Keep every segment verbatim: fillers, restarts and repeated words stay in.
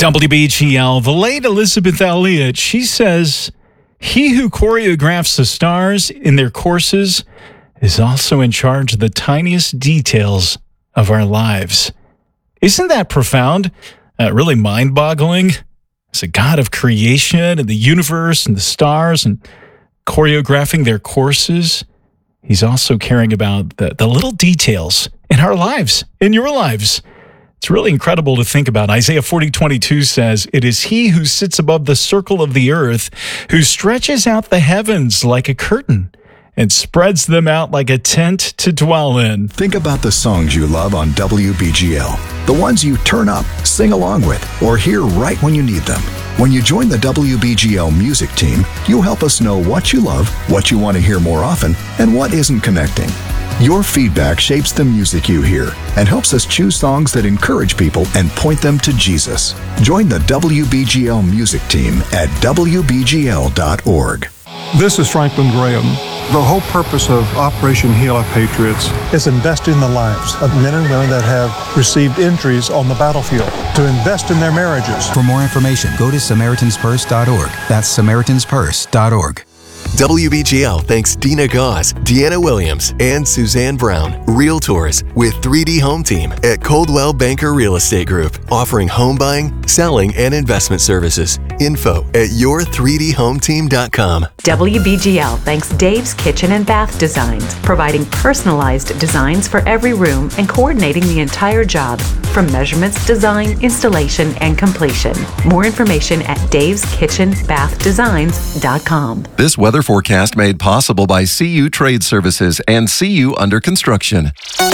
W B G L, the late Elizabeth Elliot, she says, he who choreographs the stars in their courses is also in charge of the tiniest details of our lives. Isn't that profound? Uh, really mind-boggling? As a God of creation and the universe and the stars and choreographing their courses, he's also caring about the, the little details in our lives, in your lives. It's really incredible to think about. Isaiah forty twenty-two says, "It is he who sits above the circle of the earth, who stretches out the heavens like a curtain and spreads them out like a tent to dwell in." Think about the songs you love on W B G L, the ones you turn up, sing along with, or hear right when you need them. When you join the W B G L music team, you'll help us know what you love, what you want to hear more often, and what isn't connecting. Your feedback shapes the music you hear and helps us choose songs that encourage people and point them to Jesus. Join the W B G L music team at W B G L dot org. This is Franklin Graham. The whole purpose of Operation Heal Our Patriots is invest in the lives of men and women that have received injuries on the battlefield, to invest in their marriages. For more information, go to Samaritans Purse dot org. That's Samaritans Purse dot org. W B G L thanks Dina Gauze, Deanna Williams, and Suzanne Brown, Realtors with three D Home Team at Coldwell Banker Real Estate Group, offering home buying, selling, and investment services. Info at your three D home team dot com. W B G L thanks Dave's Kitchen and Bath Designs, providing personalized designs for every room and coordinating the entire job, from measurements, design, installation, and completion. More information at daves kitchen bath designs dot com. This weather forecast made possible by C U Trade Services and C U Under Construction.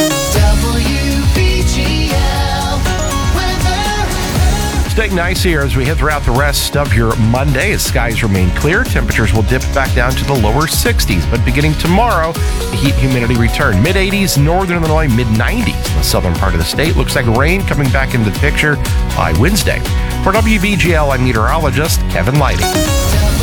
Staying nice here as we head throughout the rest of your Monday as skies remain clear. Temperatures will dip back down to the lower sixties, but beginning tomorrow, the heat humidity return. mid eighties, northern Illinois, mid nineties in the southern part of the state. Looks like rain coming back into the picture by Wednesday. For W B G L, I'm meteorologist Kevin Lighting.